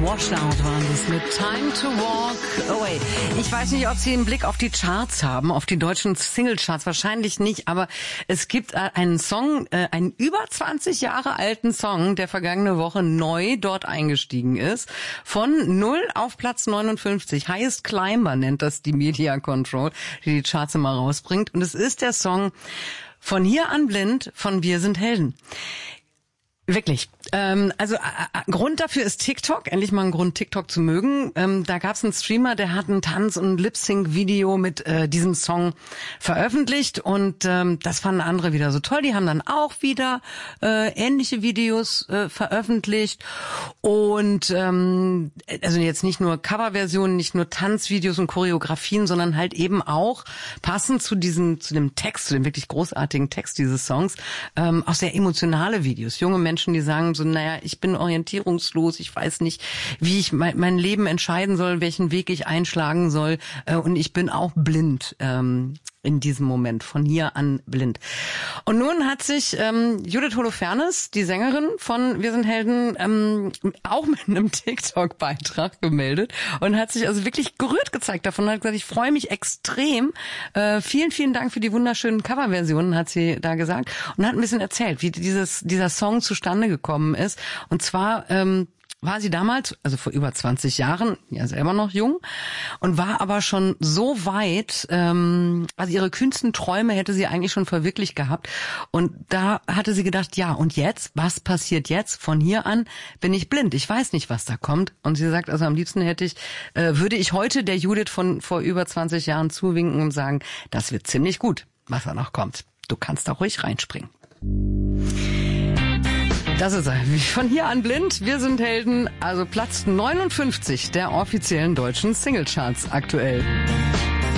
Washout waren das mit Time to Walk Away. Ich weiß nicht, ob Sie einen Blick auf die Charts haben, auf die deutschen Singlecharts. Wahrscheinlich nicht, aber es gibt einen Song, einen über 20 Jahre alten Song, der vergangene Woche neu dort eingestiegen ist. Von 0 auf Platz 59. Highest Climber nennt das die Media Control, die Charts immer rausbringt. Und es ist der Song Von hier an blind von Wir sind Helden. Wirklich. Grund dafür ist TikTok. Endlich mal ein Grund, TikTok zu mögen. Da gab es einen Streamer, der hat ein Tanz- und Lip-Sync-Video mit diesem Song veröffentlicht und das fanden andere wieder so toll. Die haben dann auch wieder ähnliche Videos veröffentlicht und also jetzt nicht nur Coverversionen, nicht nur Tanzvideos und Choreografien, sondern halt eben auch passend zu dem Text, zu dem wirklich großartigen Text dieses Songs, auch sehr emotionale Videos. Junge Menschen, die sagen so, naja, ich bin orientierungslos, ich weiß nicht, wie ich mein Leben entscheiden soll, welchen Weg ich einschlagen soll und ich bin auch blind in diesem Moment, von hier an blind. Und nun hat sich Judith Holofernes, die Sängerin von Wir sind Helden, auch mit einem TikTok-Beitrag gemeldet und hat sich also wirklich gerührt gezeigt davon und hat gesagt, ich freue mich extrem. Vielen, vielen Dank für die wunderschönen Coverversionen, hat sie da gesagt und hat ein bisschen erzählt, wie dieser Song zustande gekommen ist. Und zwar war sie damals, also vor über 20 Jahren, ja selber noch jung, und war aber schon so weit, also ihre kühnsten Träume hätte sie eigentlich schon verwirklicht gehabt. Und da hatte sie gedacht, ja, und jetzt? Was passiert jetzt? Von hier an bin ich blind. Ich weiß nicht, was da kommt. Und sie sagt, also am liebsten würde ich heute der Judith von vor über 20 Jahren zuwinken und sagen, das wird ziemlich gut, was da noch kommt. Du kannst da ruhig reinspringen. Das ist er. Von hier an blind. Wir sind Helden. Also Platz 59 der offiziellen deutschen Singlecharts aktuell.